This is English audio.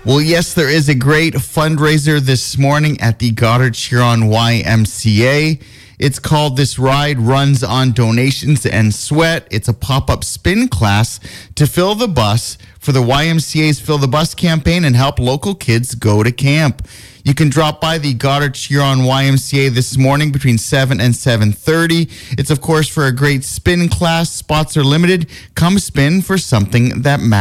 Well, yes, there is a great fundraiser this morning at the Goddard Huron YMCA. It's called This Ride Runs on Donations and Sweat. It's a pop-up spin class to fill the bus for the YMCA's Fill the Bus campaign and help local kids go to camp. You can drop by the Goddard Huron YMCA this morning between 7 and 7:30. It's, of course, for a great spin class. Spots are limited. Come spin for something that matters.